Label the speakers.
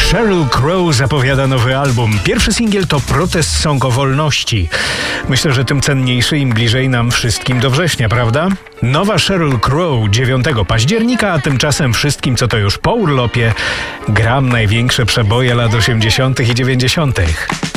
Speaker 1: Sheryl Crow zapowiada nowy album. Pierwszy singiel to Protest Song o wolności. Myślę, że tym cenniejszy, im bliżej nam wszystkim do września, prawda? Nowa Sheryl Crow 9 października, a tymczasem wszystkim, co to już po urlopie, gram największe przeboje lat 80. i 90.